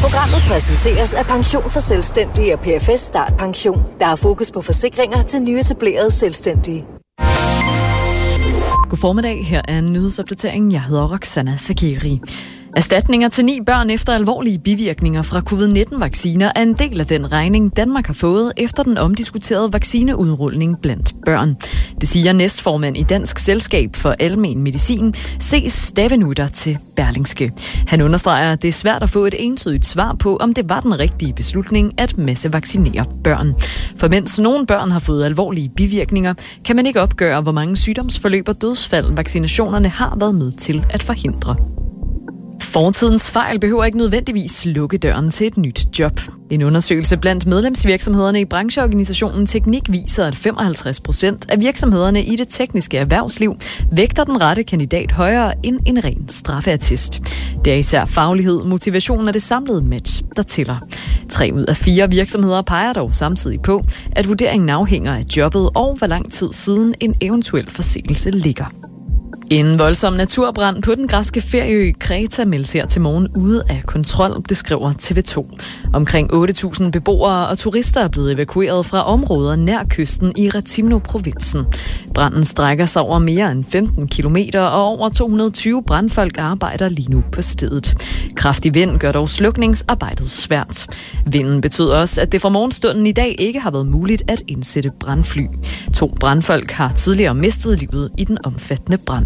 Programmet præsenteres af Pension for Selvstændige og PFS Start Pension, der har fokus på forsikringer til nyetablerede selvstændige. God formiddag, her er en nyhedsopdatering. Jeg hedder Roxana Sakiri. Erstatninger til 9 børn efter alvorlige bivirkninger fra covid-19-vacciner er en del af den regning, Danmark har fået efter den omdiskuterede vaccineudrulning blandt børn. Det siger næstformand i Dansk Selskab for Almen Medicin, Cees Stavenutter til Berlingske. Han understreger, at det er svært at få et entydigt svar på, om det var den rigtige beslutning at massevaccinere børn. For mens nogle børn har fået alvorlige bivirkninger, kan man ikke opgøre, hvor mange sygdomsforløb og dødsfald vaccinationerne har været med til at forhindre. Fortidens fejl behøver ikke nødvendigvis lukke døren til et nyt job. En undersøgelse blandt medlemsvirksomhederne i brancheorganisationen Teknik viser, at 55% af virksomhederne i det tekniske erhvervsliv vægter den rette kandidat højere end en ren straffeattest. Det er især faglighed, motivation og det samlede match, der tæller. 3 ud af 4 virksomheder peger dog samtidig på, at vurderingen afhænger af jobbet og hvor lang tid siden en eventuel forseelse ligger. En voldsom naturbrand på den græske ferieø Kreta meldes her til morgen ude af kontrol, det skriver TV2. Omkring 8.000 beboere og turister er blevet evakueret fra områder nær kysten i Rethymno-provinsen. Branden strækker sig over mere end 15 kilometer, og over 220 brandfolk arbejder lige nu på stedet. Kraftig vind gør dog slukningsarbejdet svært. Vinden betyder også, at det fra morgenstunden i dag ikke har været muligt at indsætte brandfly. 2 brandfolk har tidligere mistet livet i den omfattende brand.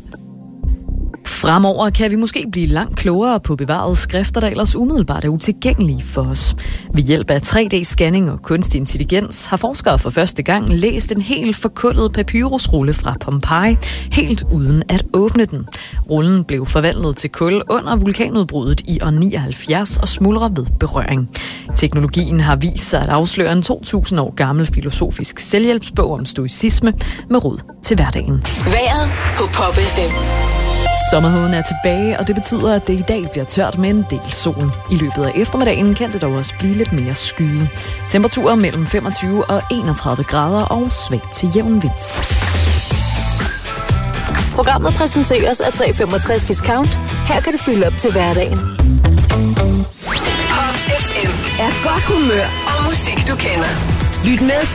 Fremover kan vi måske blive langt klogere på bevarede skrifter, der ellers umiddelbart er utilgængelige for os. Ved hjælp af 3D-scanning og kunstig intelligens har forskere for første gang læst en helt forkullet papyrusrulle fra Pompeji, helt uden at åbne den. Rullen blev forvandlet til kul under vulkanudbruddet i år 79 og smuldrer ved berøring. Teknologien har vist sig at afsløre en 2.000 år gammel filosofisk selvhjælpsbog om stoicisme med råd til hverdagen. Vejret på Pop FM. Sommerheden er tilbage, og det betyder, at det i dag bliver tørt med en del sol. I løbet af eftermiddagen kan det dog også blive lidt mere skyet. Temperaturer mellem 25 og 31 grader og svag til jævn vind. Programmet præsenteres af 365 Discount. Her kan du fylde op til hverdagen. Pop FM er godt humør og musik, du kender. Lyt med